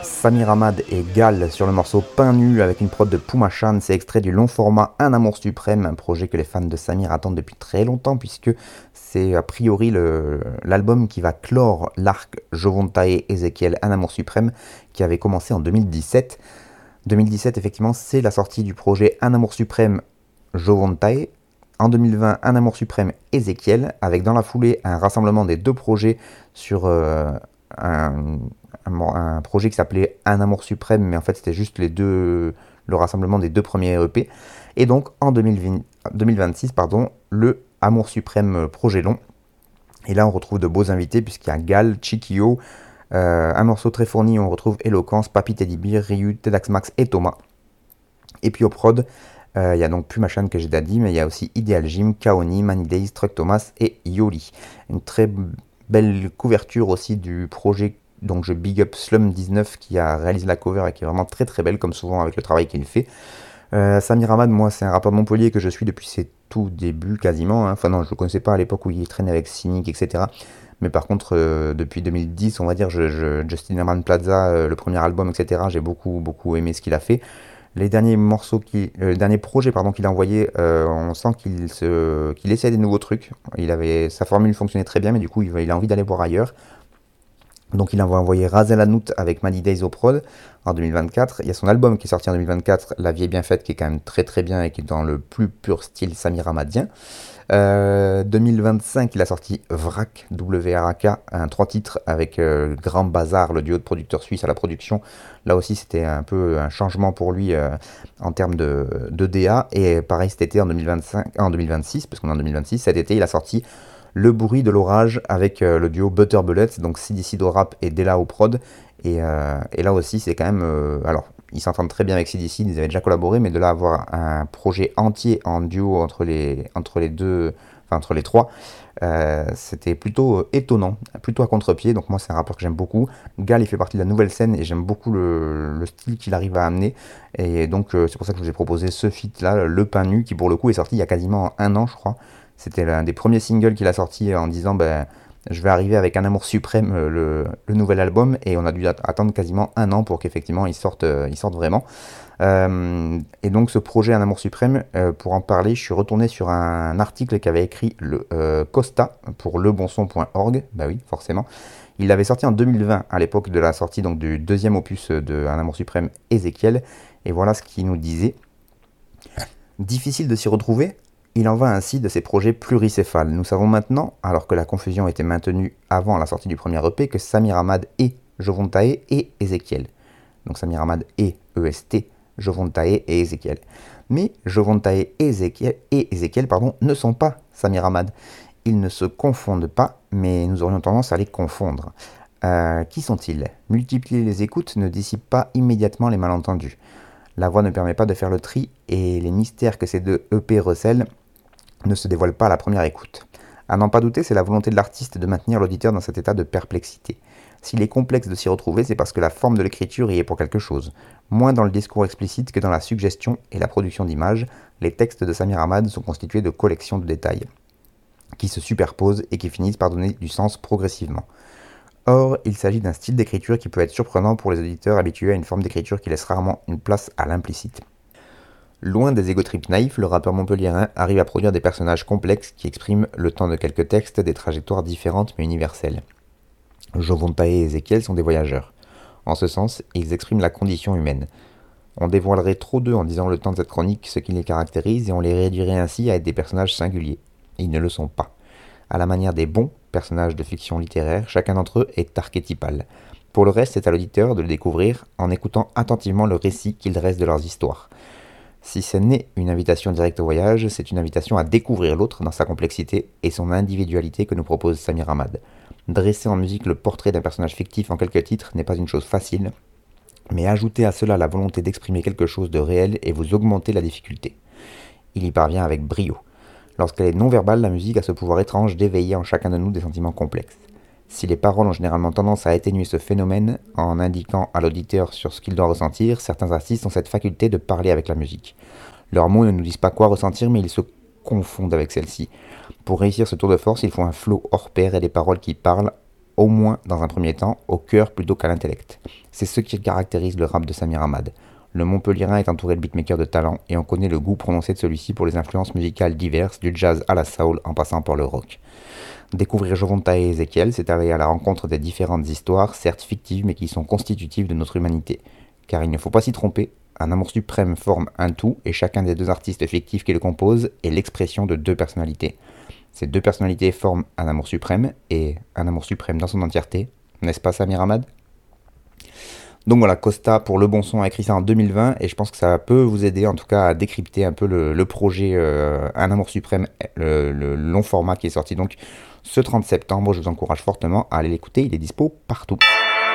Samir Hamad et Gal sur le morceau Pain Nu avec une prod de Puma Chan, c'est extrait du long format Un amour suprême, un projet que les fans de Samir attendent depuis très longtemps puisque c'est a priori l'album qui va clore l'arc Jovontae Ezekiel Un amour suprême qui avait commencé en 2017. 2017 effectivement c'est la sortie du projet Un amour suprême Jovontae. En 2020 Un amour suprême Ezekiel avec dans la foulée un rassemblement des deux projets sur un, un projet qui s'appelait Un amour suprême, mais en fait c'était juste le rassemblement des deux premiers EP. Et donc en 2026, le Amour suprême projet long. Et là on retrouve de beaux invités puisqu'il y a Gal, Chikio, un morceau très fourni où on retrouve Eloquence, Papy Teddy Bear, Ryu, Tedax Max et Thomas. Et puis au prod, il y a donc Puma Chan que j'ai déjà dit, mais il y a aussi Ideal Jim, Kaoni, Manny Days, Truck Thomas et Yoli. Une très belle couverture aussi du projet, donc je big up Slum19 qui a réalisé la cover et qui est vraiment très très belle comme souvent avec le travail qu'il fait. Samir Hamad, moi c'est un rappeur de Montpellier que je suis depuis ses tout débuts quasiment, hein. Enfin non, je le connaissais pas à l'époque où il traînait avec Cynic, etc. Mais par contre, depuis 2010, on va dire, Justin Herman Plaza, le premier album, etc., j'ai beaucoup aimé ce qu'il a fait. Les derniers morceaux le dernier projet qu'il a envoyé, on sent qu'il essaie des nouveaux trucs. Sa formule fonctionnait très bien, mais du coup il a envie d'aller voir ailleurs. Donc il a envoyé Razel Hanout avec Many Days au prod en 2024. Il y a son album qui est sorti en 2024, La vie est bien faite, qui est quand même très très bien et qui est dans le plus pur style Samir Hamadien. 2025, il a sorti Vrac, WRAK, un 3 titres avec Grand Bazar, le duo de producteurs suisses à la production. Là aussi, c'était un peu un changement pour lui en termes de DA. Et pareil cet été en 2026, parce qu'on est en 2026, cet été, il a sorti Le bruit de l'orage avec le duo Butter Bullets, donc CDC au rap et Della au prod. Et là aussi, c'est quand même. Alors, ils s'entendent très bien avec CDC, ils avaient déjà collaboré, mais de là avoir un projet entier en duo entre les deux, enfin entre les trois, c'était plutôt étonnant, plutôt à contre-pied. Donc moi, c'est un rappeur que j'aime beaucoup. Gal, il fait partie de la nouvelle scène et j'aime beaucoup le style qu'il arrive à amener. Et donc, c'est pour ça que je vous ai proposé ce feat-là, Le Pain Nu, qui pour le coup est sorti il y a quasiment un an, je crois. C'était l'un des premiers singles qu'il a sorti en disant ben, je vais arriver avec Un amour suprême, le nouvel album, et on a dû attendre quasiment un an pour qu'effectivement il sorte vraiment. Et donc ce projet Un amour suprême, pour en parler, je suis retourné sur un article qu'avait écrit Costa pour lebonson.org, bah oui, forcément. Il l'avait sorti en 2020, à l'époque de la sortie donc, du deuxième opus de Un amour suprême, Ezekiel, et voilà ce qu'il nous disait. Difficile de s'y retrouver. Il en va ainsi de ces projets pluricéphales. Nous savons maintenant, alors que la confusion était maintenue avant la sortie du premier EP, que Samir Hamad est Jovontae et Ezekiel. Donc Samir Hamad est EST, Jovontae et Ezekiel. Mais Jovontae et Ezekiel ne sont pas Samir Hamad. Ils ne se confondent pas, mais nous aurions tendance à les confondre. Qui sont-ils? Multiplier les écoutes ne dissipe pas immédiatement les malentendus. La voix ne permet pas de faire le tri et les mystères que ces deux EP recèlent ne se dévoile pas à la première écoute. À n'en pas douter, c'est la volonté de l'artiste de maintenir l'auditeur dans cet état de perplexité. S'il est complexe de s'y retrouver, c'est parce que la forme de l'écriture y est pour quelque chose. Moins dans le discours explicite que dans la suggestion et la production d'images, les textes de Samir Hamad sont constitués de collections de détails, qui se superposent et qui finissent par donner du sens progressivement. Or, il s'agit d'un style d'écriture qui peut être surprenant pour les auditeurs habitués à une forme d'écriture qui laisse rarement une place à l'implicite. Loin des égotrips naïfs, le rappeur montpelliérain arrive à produire des personnages complexes qui expriment, le temps de quelques textes, des trajectoires différentes mais universelles. Jovontae et Ezekiel sont des voyageurs. En ce sens, ils expriment la condition humaine. On dévoilerait trop d'eux en disant le temps de cette chronique ce qui les caractérise et on les réduirait ainsi à être des personnages singuliers. Et ils ne le sont pas. À la manière des bons personnages de fiction littéraire, chacun d'entre eux est archétypal. Pour le reste, c'est à l'auditeur de le découvrir en écoutant attentivement le récit qu'ils dressent de leurs histoires. Si ce n'est une invitation directe au voyage, c'est une invitation à découvrir l'autre dans sa complexité et son individualité que nous propose Samir Hamad. Dresser en musique le portrait d'un personnage fictif en quelques titres n'est pas une chose facile, mais ajouter à cela la volonté d'exprimer quelque chose de réel et vous augmenter la difficulté. Il y parvient avec brio. Lorsqu'elle est non verbale, la musique a ce pouvoir étrange d'éveiller en chacun de nous des sentiments complexes. Si les paroles ont généralement tendance à atténuer ce phénomène en indiquant à l'auditeur sur ce qu'il doit ressentir, certains artistes ont cette faculté de parler avec la musique. Leurs mots ne nous disent pas quoi ressentir, mais ils se confondent avec celle-ci. Pour réussir ce tour de force, il faut un flow hors pair et des paroles qui parlent au moins dans un premier temps, au cœur plutôt qu'à l'intellect. C'est ce qui caractérise le rap de Samir Hamad. Le Montpellierin est entouré de beatmakers de talent et on connaît le goût prononcé de celui-ci pour les influences musicales diverses, du jazz à la soul en passant par le rock. Découvrir Jovonta et Ezekiel, c'est aller à la rencontre des différentes histoires, certes fictives mais qui sont constitutives de notre humanité. Car il ne faut pas s'y tromper, un amour suprême forme un tout et chacun des deux artistes fictifs qui le composent est l'expression de deux personnalités. Ces deux personnalités forment un amour suprême et un amour suprême dans son entièreté, n'est-ce pas Samir Hamad? Donc voilà, Costa pour Le Bon Son a écrit ça en 2020 et je pense que ça peut vous aider en tout cas à décrypter un peu le projet Un Amour Suprême, le long format qui est sorti donc ce 30 septembre. Je vous encourage fortement à aller l'écouter, il est dispo partout.